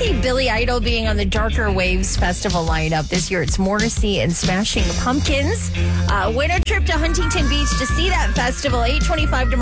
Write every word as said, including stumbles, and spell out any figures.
see Billy Idol being on the Darker Waves Festival lineup this year. It's Morrissey and Smashing Pumpkins. Uh, win a trip to Huntington Beach to see that festival. eight twenty-five tomorrow.